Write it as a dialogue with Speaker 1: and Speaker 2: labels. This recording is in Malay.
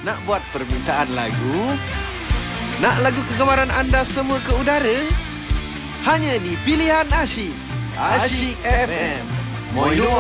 Speaker 1: Nak buat permintaan lagu? Nak lagu kegemaran anda semua ke udara? Hanya di Pilihan Asyik. Asyik FM. Moi